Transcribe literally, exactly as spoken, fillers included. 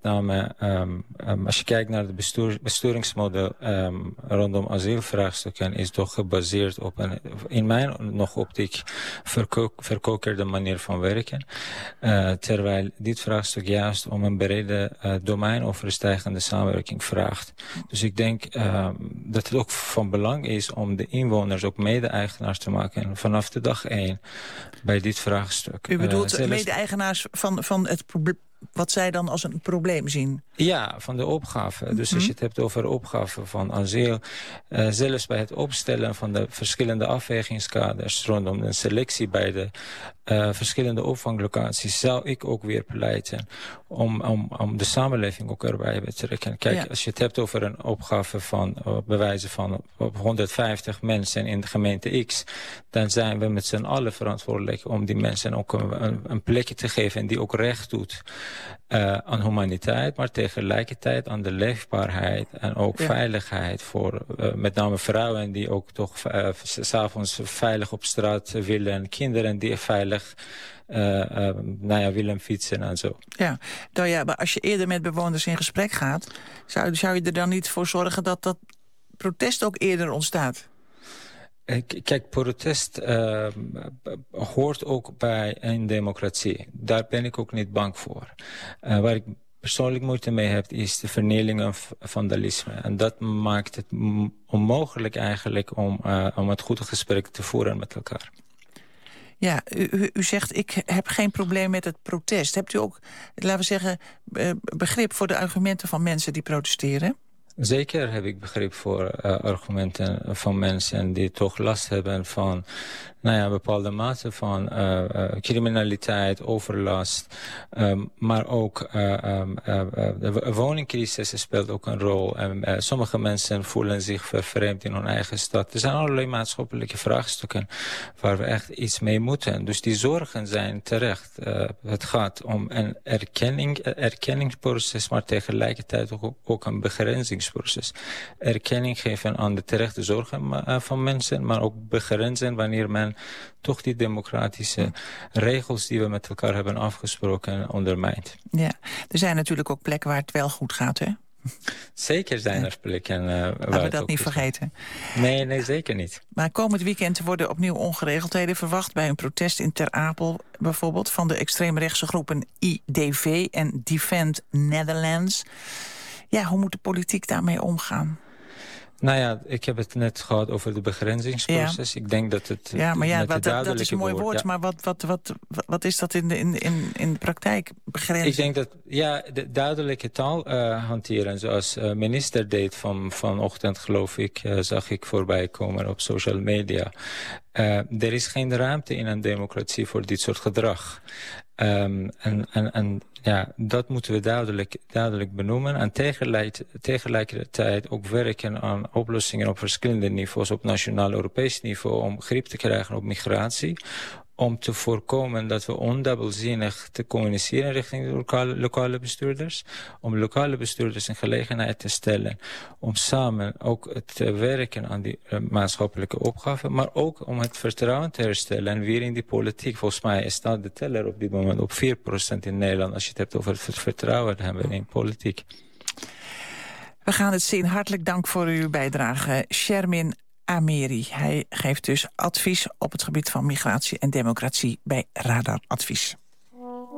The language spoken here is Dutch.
name um, um, als je kijkt naar het bestuur, besturingsmodel um, rondom asielvraagstukken, is toch gebaseerd op een, in mijn nog optiek, verko- verkokerde manier van werken. Uh, terwijl dit vraagstuk juist om een brede uh, domeinoverstijgende samenwerking vraagt. Dus ik denk uh, dat het ook van belang is om de inwoners ook mede-eigenaars te maken vanaf de dag één bij dit vraagstuk. U bedoelt uh, zelfs... mede-eigenaars van, van het probleem, wat zij dan als een probleem zien? Ja, van de opgave. Mm-hmm. Dus als je het hebt over opgave van asiel, uh, zelfs bij het opstellen van de verschillende afwegingskaders rondom de selectie bij de uh, verschillende opvanglocaties, zou ik ook weer pleiten om, om, om de samenleving ook erbij te trekken. Kijk, ja. Als je het hebt over een opgave van uh, bewijzen van op honderdvijftig mensen in de gemeente X, dan zijn we met z'n allen verantwoordelijk om die mensen ook een, een, een plekje te geven en die ook recht doet Uh, aan humaniteit, maar tegelijkertijd aan de leefbaarheid en ook ja. veiligheid voor uh, met name vrouwen die ook toch uh, 's avonds veilig op straat willen, kinderen die veilig uh, uh, nou ja, willen fietsen en zo. Ja, nou ja, maar als je eerder met bewoners in gesprek gaat, zou, zou je er dan niet voor zorgen dat dat protest ook eerder ontstaat? Kijk, protest uh, hoort ook bij een democratie. Daar ben ik ook niet bang voor. Uh, waar ik persoonlijk moeite mee heb, is de vernieling en vandalisme. En dat maakt het m- onmogelijk eigenlijk om, uh, om het goede gesprek te voeren met elkaar. Ja, u, u zegt, ik heb geen probleem met het protest. Hebt u ook, laten we zeggen, begrip voor de argumenten van mensen die protesteren? Zeker heb ik begrip voor uh, argumenten van mensen die toch last hebben van nou ja, bepaalde mate van uh, uh, criminaliteit, overlast. Um, maar ook uh, um, uh, uh, de woningcrisis speelt ook een rol. En, uh, sommige mensen voelen zich vervreemd in hun eigen stad. Er zijn allerlei maatschappelijke vraagstukken waar we echt iets mee moeten. Dus die zorgen zijn terecht. Uh, het gaat om een erkenning, erkenningsproces, maar tegelijkertijd ook, ook een begrenzingsproces. Erkenning geven aan de terechte zorgen uh, van mensen, maar ook begrenzen wanneer men toch die democratische regels die we met elkaar hebben afgesproken ondermijnt. Ja, er zijn natuurlijk ook plekken waar het wel goed gaat, hè? Zeker zijn er plekken uh, waar Laten we het dat ook niet goed vergeten. Gaat. Nee, nee, zeker niet. Maar komend weekend worden opnieuw ongeregeldheden verwacht bij een protest in Ter Apel bijvoorbeeld van de extreemrechtse groepen I D V en Defend Netherlands. Ja, hoe moet de politiek daarmee omgaan? Nou ja, ik heb het net gehad over de begrenzingsproces. Ja. Ik denk dat het... Ja, maar ja, wat, dat, dat is een mooi woord, woord ja. Maar wat, wat, wat, wat is dat in de, in, in, in de praktijk, begrenzing? Ik denk dat, ja, de duidelijke taal uh, hanteren, zoals uh, minister deed van, vanochtend, geloof ik, uh, zag ik voorbij komen op social media. Uh, er is geen ruimte in een democratie voor dit soort gedrag. Um, en, en, en ja, dat moeten we duidelijk, duidelijk benoemen. En tegelijk, tegelijkertijd ook werken aan oplossingen op verschillende niveaus, op nationaal Europees niveau, om grip te krijgen op migratie. Om te voorkomen dat we ondubbelzinnig te communiceren richting de lokale, lokale bestuurders. Om lokale bestuurders een gelegenheid te stellen om samen ook te werken aan die uh, maatschappelijke opgave. Maar ook om het vertrouwen te herstellen en weer in die politiek. Volgens mij staat de teller op dit moment op vier procent in Nederland als je het hebt over het vertrouwen hebben in politiek. We gaan het zien. Hartelijk dank voor uw bijdrage. Shermin Ameri. Hij geeft dus advies op het gebied van migratie en democratie bij Radar Advies.